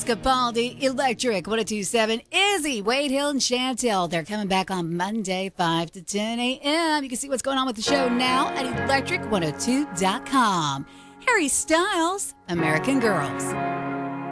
Chris Capaldi, Electric 1027, Izzy, Wade Hill, and Chantel. They're coming back on Monday, 5 to 10 a.m. You can see what's going on with the show now at electric102.com. Harry Styles, American Girls.